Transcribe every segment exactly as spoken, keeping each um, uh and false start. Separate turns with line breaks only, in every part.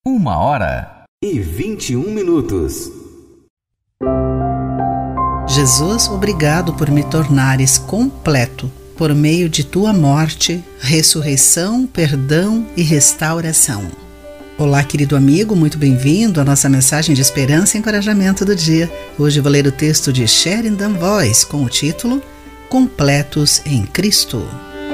Uma hora e vinte e um minutos.
Jesus, obrigado por me tornares completo por meio de tua morte, ressurreição, perdão e restauração. Olá, querido amigo, muito bem-vindo à nossa mensagem de esperança e encorajamento do dia. Hoje vou ler o texto de Sheridan Voss com o título Completos em Cristo.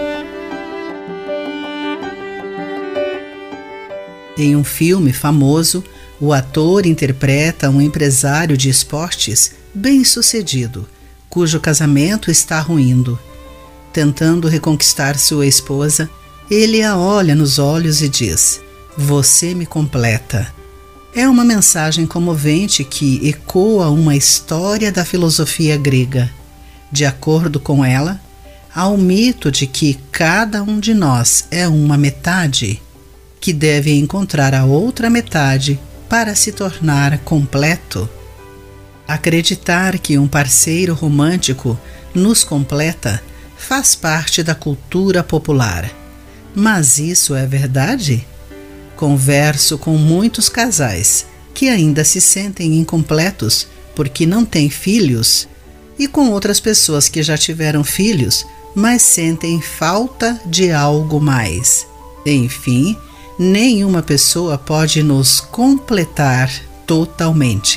Em um filme famoso, o ator interpreta um empresário de esportes bem-sucedido, cujo casamento está ruindo. Tentando reconquistar sua esposa, ele a olha nos olhos e diz: "Você me completa." É uma mensagem comovente que ecoa uma história da filosofia grega. De acordo com ela, há o mito de que cada um de nós é uma metade, que deve encontrar a outra metade para se tornar completo. Acreditar que um parceiro romântico nos completa faz parte da cultura popular. Mas isso é verdade? Converso com muitos casais que ainda se sentem incompletos porque não têm filhos, e com outras pessoas que já tiveram filhos, mas sentem falta de algo mais. Enfim, nenhuma pessoa pode nos completar totalmente.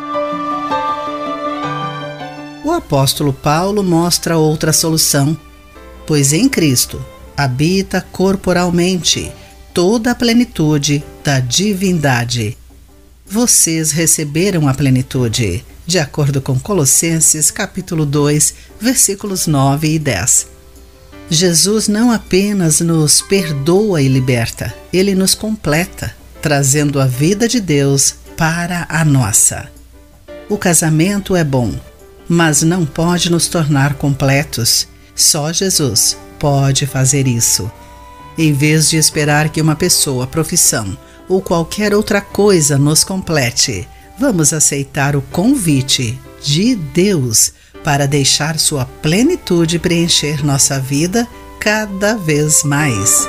O apóstolo Paulo mostra outra solução, pois em Cristo habita corporalmente toda a plenitude da divindade. Vocês receberam a plenitude, de acordo com Colossenses capítulo dois, versículos nove e dez. Jesus não apenas nos perdoa e liberta, ele nos completa, trazendo a vida de Deus para a nossa. O casamento é bom, mas não pode nos tornar completos. Só Jesus pode fazer isso. Em vez de esperar que uma pessoa, profissão ou qualquer outra coisa nos complete, vamos aceitar o convite de Deus para deixar sua plenitude preencher nossa vida cada vez mais.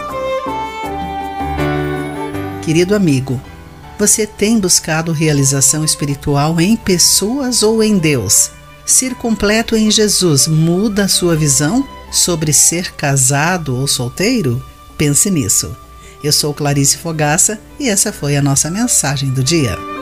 Querido amigo, você tem buscado realização espiritual em pessoas ou em Deus? Ser completo em Jesus muda a sua visão sobre ser casado ou solteiro? Pense nisso. Eu sou Clarice Fogaça e essa foi a nossa mensagem do dia.